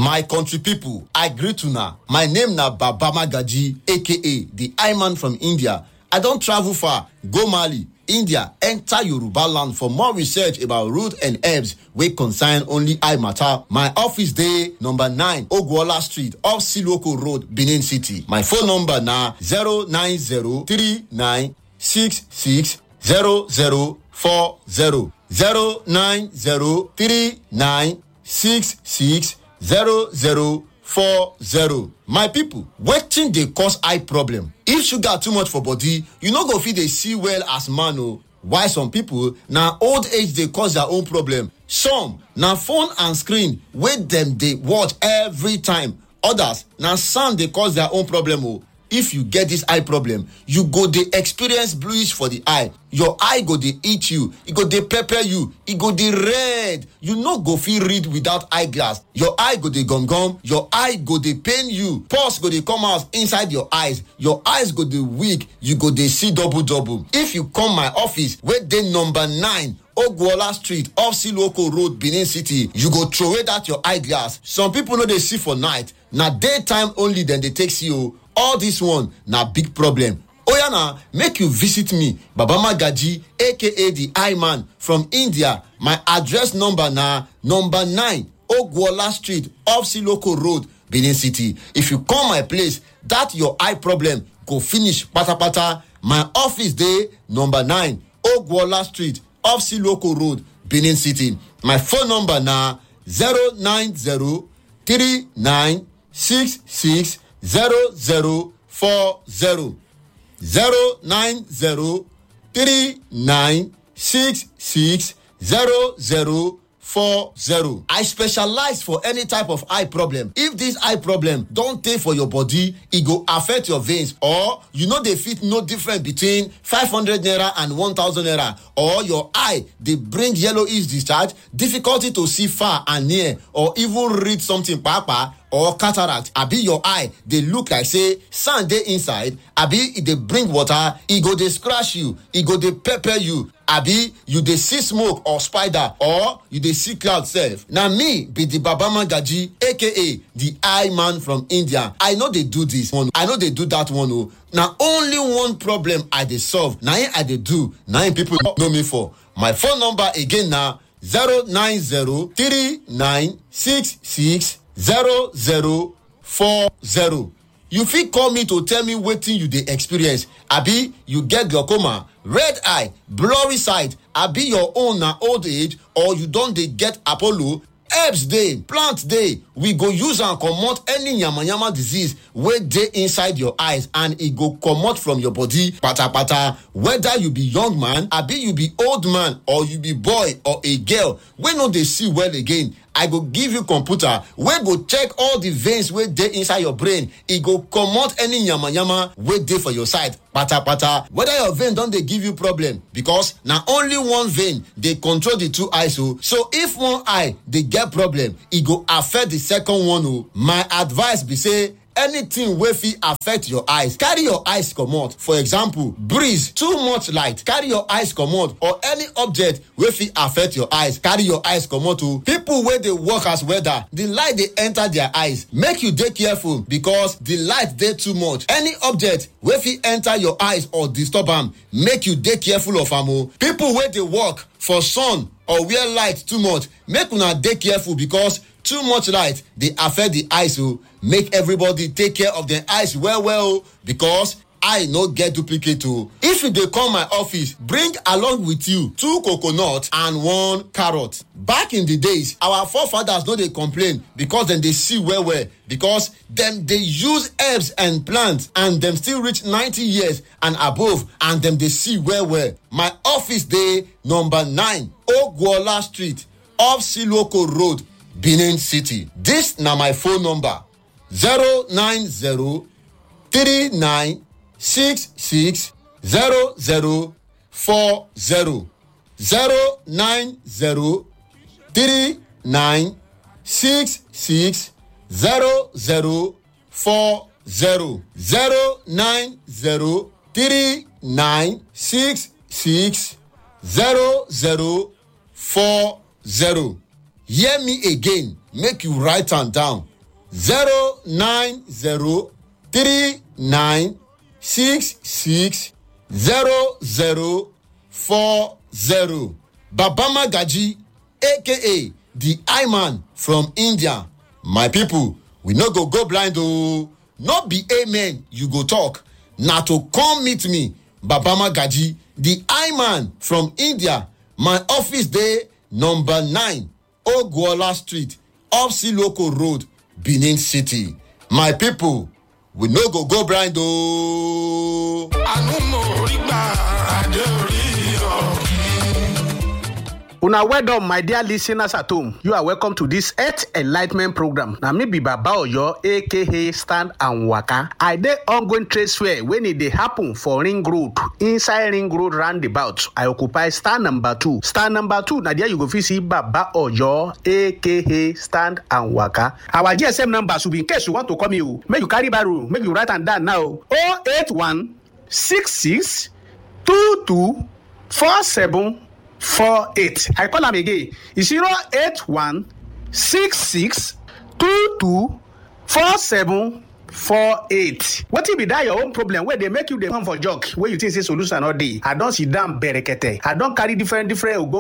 My country people, I greet una. My name na Baba Magaji, aka the I-Man from India. I don travel far, go Mali, India, enter Yoruba land for more research about root and herbs wey concern only eye matter. My office dey number 9 Ogwola Street off Siloko Road, Benin City. My phone number na 09039660040. 09039660040. My people, wetin dey cause eye problem? If sugar too much for body, you no go fit dey see well as man o. While some people na old age dey cause their own problem. Some na phone and screen wey dem dey watch every time. Others na sound dey cause their own problem o. If you get this eye problem, you go dey experience bluish for the eye. Your eye go dey itch you, e go dey pepper you, e go dey red. You no go fit read without eyeglass. Your eye go dey gum, your eye go dey pain you. Pus go dey come out inside your eyes. Your eyes go dey weak, you go dey see double. If you come my office wey dey number 9 Ogwola Street off Siloko Road, Benin City, you go throway that your eyeglass. Some people no dey see for night, na daytime only dem dey take see o. All this one na big problem. Oya na, make you visit me, Baba Magaji, aka the I-Man from India. My address number na number 9 Ogwola Street off Siloko Road, Benin City. If you come my place, that your eye problem go finish patapata. My office dey number 9 Ogwola Street off Siloko Road, Benin City. My phone number na 09039660040. 09039660040. I specialize for any type of eye problem. If this eye problem don tey for your body, e go affect your veins, or you no dey fit know difference between 500 naira and 1000 naira, or your eye dey bring yellowish discharge, difficulty to see far and near, or even read something kpakpa, or cataract. Abi your eye dey look like say sand dey inside, abi e dey bring water, e go dey scratch you, e go dey pepper you, abi you dey see smoke or spider, or you dey see cloud sef. Na me be the Baba Magaji, aka the I-Man from India. I no dey do this one, I no dey do that one o. Na only one problem I dey solve, na im I dey do, na im people know me for. My phone number again na 09039660040. You fit call me to tell me wetin you dey experience. Abi you get glaucoma, red eye, blurry sight, abi your own na old age, or you don dey get Apollo. Herbs dey, plant dey, we go use am comot any yamayama disease wey dey inside your eyes, and e go comot from your body patapata. Whether you be young man, abi you be old man, or you be boy or a girl wey no dey see well again, I go give you computer wey go check all the veins wey dey inside your brain. E go comot any yamayama wey dey for your side patapata. Whether your vein don dey give you problem, because na only one vein dey control the two eyes o. So if one eye dey get problem, e go affect the second one o. My advice be say, anything wey fit affect your eyes, carry your eyes comot. For example, breeze, too much light, carry your eyes comot. Or any object wey fit affect your eyes, carry your eyes comot o. People wey dey work as welder, the light dey enter their eyes. Make you dey careful, because the light dey too much. Any object wey fit enter your eyes or disturb am, make you dey careful of am o. People wey dey work for sun or where light too much, make una dey careful, because too much light dey affect the eyes o. Make everybody take care of their eyes well, because eye no get duplicate o. If you dey come my office, bring along with you 2 coconut and 1 carrot. Back in the days, our forefathers no dey complain because dem dey see well, because dem dey use herbs and plants, and dem still reach 90 years and above, and dem dey see well. My office dey number 9 Ogwola Street off Siloko Road, Benin City. This na my phone number: 09039660040. 09039660040. Hear me again, make you write am down. 09039660040. Baba Magaji, aka the eye man from India. My people, we no go blind oh. No be amen you go talk. Na to come meet me, Baba Magaji, the eye man from India. My office dey number 9 Ogwola Street, off Siloko Road, Benin City. My people, we no go blind oh. Una well done, my dear listeners at home. You are welcome to this Earth Enlightenment program. Na me be Baba Oyo, aka Stand and Waka. I dey ongoing trade fair when it dey happen for Ring Road, inside Ring Road roundabout. I occupy stand number 2. Stand number 2, na there you go fit see Baba Oyo, aka Stand and Waka. Our GSM number should be in case you want to call me. Make you carry barrow, make you write am down now. 081 66 22 47 48. I call am again. It's 081 66 22 47 48. Wetin be that your own problem wey dey make you dey come for jog wey you think say solution no dey? I don sit down berekete. I don carry different ogbonge